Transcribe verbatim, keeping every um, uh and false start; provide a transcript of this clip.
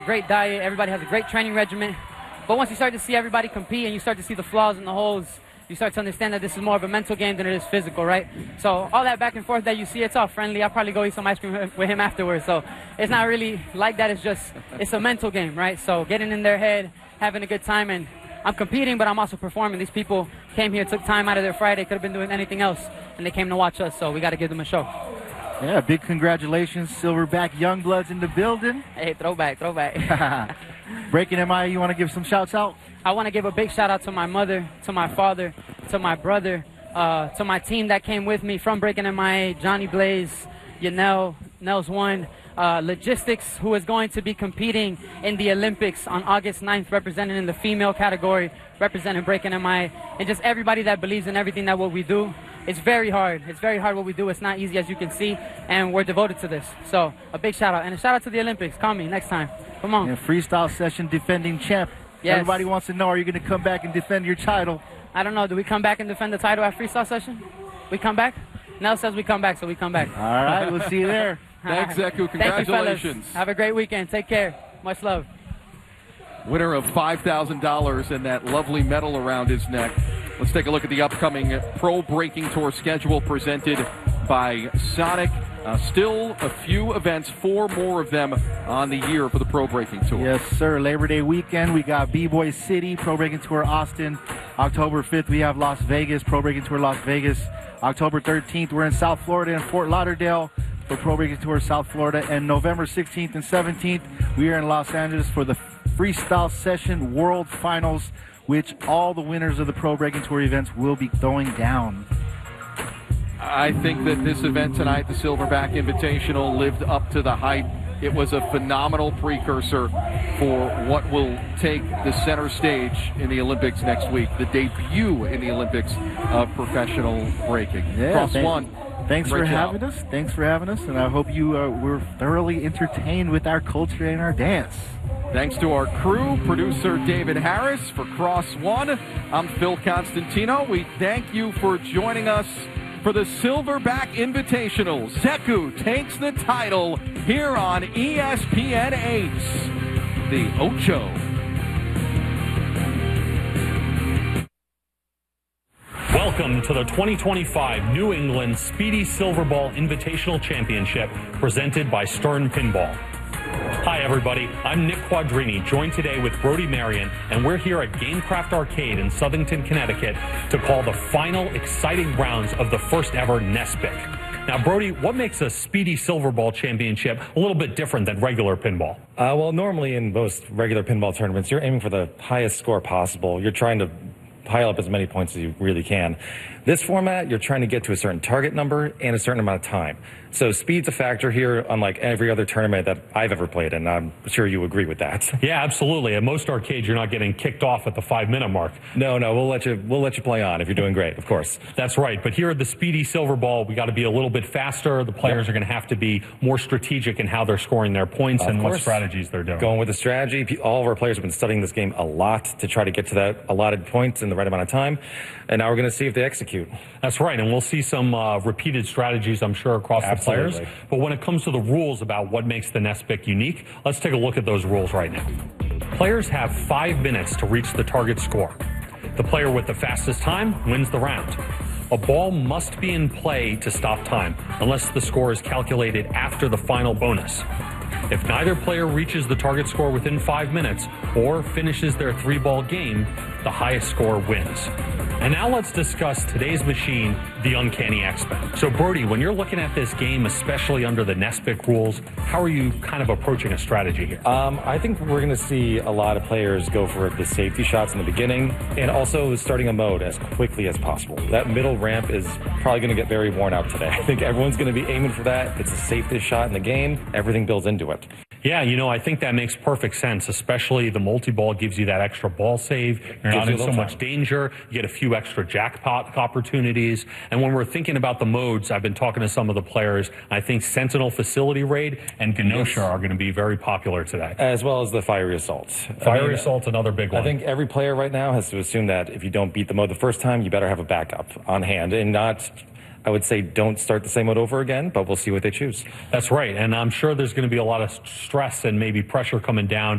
Great diet, everybody has a great training regimen. But once you start to see everybody compete and you start to see the flaws and the holes, you start to understand that this is more of a mental game than it is physical, right? So all that back and forth that you see, it's all friendly. I'll probably go eat some ice cream with him afterwards. So it's not really like that. It's just, it's a mental game, right? So getting in their head, having a good time, and I'm competing, but I'm also performing. These people came here, took time out of their Friday, could have been doing anything else, and they came to watch us, so we got to give them a show. Yeah, big congratulations, Silverback Youngbloods in the building. Hey, throwback, throwback. Breaking M I A, you want to give some shouts out? I want to give a big shout out to my mother, to my father, to my brother, uh, to my team that came with me from Breaking M I A, Johnny Blaze, Yanel, Nels One, uh, Logistics, who is going to be competing in the Olympics on August ninth, representing in the female category, representing Breaking M I A, and just everybody that believes in everything that what we do. It's very hard. It's very hard what we do. It's not easy, as you can see, and we're devoted to this. So a big shout out, and a shout out to the Olympics. Call me next time. Come on. Yeah, freestyle session defending champ. Yes. Everybody wants to know, are you going to come back and defend your title? I don't know. Do we come back and defend the title at freestyle session? We come back? Nell says we come back, so we come back. All right, we'll see you there. Thanks, Zeku. Congratulations. Thank you, Have a great weekend. Take care. Much love. Winner of five thousand dollars and that lovely medal around his neck. Let's take a look at the upcoming Pro Breaking Tour schedule presented by Sonic. Uh, still a few events, four more of them on the year for the Pro Breaking Tour. Yes, sir. Labor Day weekend, we got B-Boy City, Pro Breaking Tour Austin. October fifth, we have Las Vegas, Pro Breaking Tour Las Vegas. October thirteenth, we're in South Florida and Fort Lauderdale for Pro Breaking Tour South Florida. And November sixteenth and seventeenth, we are in Los Angeles for the Freestyle Session World Finals, which all the winners of the Pro Breaking Tour events will be throwing down. I think that this event tonight, the Silverback Invitational, lived up to the hype. It was a phenomenal precursor for what will take the center stage in the Olympics next week, the debut in the Olympics of professional breaking. Yeah, Cross thank, one. Thanks for job. having us. Thanks for having us, and I hope you uh, were thoroughly entertained with our culture and our dance. Thanks to our crew, producer David Harris for Cross One. I'm Phil Constantino. We thank you for joining us for the Silverback Invitational. Zeku takes the title here on E S P N eight, the Ocho. Welcome to the twenty twenty-five New England Speedy Silverball Invitational Championship presented by Stern Pinball. Hi everybody, I'm Nick Quadrini, joined today with Brody Marion, and we're here at Gamecraft Arcade in Southington, Connecticut to call the final exciting rounds of the first ever NESPIC. Now Brody, what makes a Speedy Silverball Championship a little bit different than regular pinball? Uh, well, normally in most regular pinball tournaments, you're aiming for the highest score possible. You're trying to pile up as many points as you really can. This format, you're trying to get to a certain target number and a certain amount of time. So speed's a factor here, unlike every other tournament that I've ever played, and I'm sure you agree with that. Yeah, absolutely. At most arcades, you're not getting kicked off at the five-minute mark. No, no, we'll let you we'll let you play on if you're doing great, of course. That's right. But here at the Speedy Silverball, we got to be a little bit faster. The players yep. are going to have to be more strategic in how they're scoring their points of and course. what strategies they're doing. Going with the strategy. All of our players have been studying this game a lot to try to get to that allotted points in the right amount of time, and now we're going to see if they execute. That's right, and we'll see some uh, repeated strategies, I'm sure, across Absolutely. the players. But when it comes to the rules about what makes the NESPIC unique, let's take a look at those rules right now. Players have five minutes to reach the target score. The player with the fastest time wins the round. A ball must be in play to stop time, unless the score is calculated after the final bonus. If neither player reaches the target score within five minutes or finishes their three-ball game, the highest score wins. And now let's discuss today's machine, the Uncanny X-Men. So Brody, when you're looking at this game, especially under the NESPIC rules, how are you kind of approaching a strategy here? Um, I think we're going to see a lot of players go for the safety shots in the beginning and also starting a mode as quickly as possible. That middle ramp is probably going to get very worn out today. I think everyone's going to be aiming for that. It's the safest shot in the game. Everything builds into it. Yeah, you know, I think that makes perfect sense, especially the multi-ball gives you that extra ball save. You're not in so much danger. You get a few extra jackpot opportunities. And when we're thinking about the modes, I've been talking to some of the players. I think Sentinel Facility Raid and Genosha are going to be very popular today. As well as the Fiery Assault. Fiery I mean, Assault's another big one. I think every player right now has to assume that if you don't beat the mode the first time, you better have a backup on hand and not I would say don't start the same mode over again, but we'll see what they choose. That's right. And I'm sure there's going to be a lot of stress and maybe pressure coming down